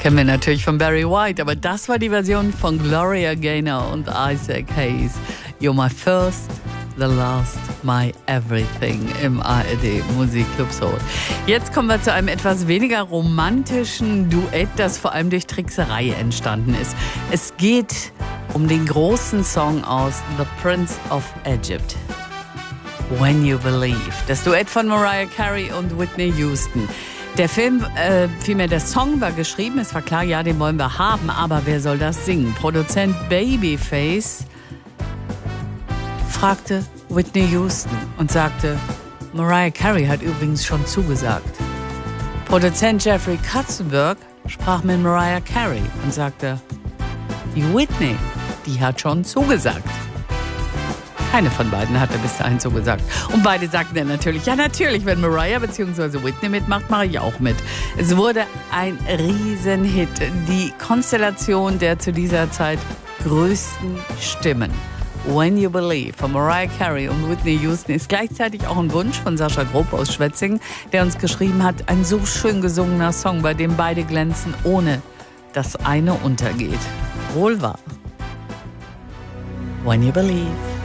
Kennen wir natürlich von Barry White, aber das war die Version von Gloria Gaynor und Isaac Hayes. You're my first, the last, my everything im ARD Musikclub Soul. Jetzt kommen wir zu einem etwas weniger romantischen Duett, das vor allem durch Trickserei entstanden ist. Es geht um den großen Song aus The Prince of Egypt, When You Believe. Das Duett von Mariah Carey und Whitney Houston. Der Film, vielmehr der Song war geschrieben, es war klar, ja, den wollen wir haben, aber wer soll das singen? Produzent Babyface fragte Whitney Houston und sagte, Mariah Carey hat übrigens schon zugesagt. Produzent Jeffrey Katzenberg sprach mit Mariah Carey und sagte, die Whitney, die hat schon zugesagt. Keine von beiden hatte bis dahin zugesagt. Und beide sagten dann natürlich, ja natürlich, wenn Mariah bzw. Whitney mitmacht, mache ich auch mit. Es wurde ein Riesenhit. Die Konstellation der zu dieser Zeit größten Stimmen. When You Believe von Mariah Carey und Whitney Houston ist gleichzeitig auch ein Wunsch von Sascha Grob aus Schwetzingen, der uns geschrieben hat, ein so schön gesungener Song, bei dem beide glänzen, ohne dass eine untergeht. Wohl wahr. When You Believe.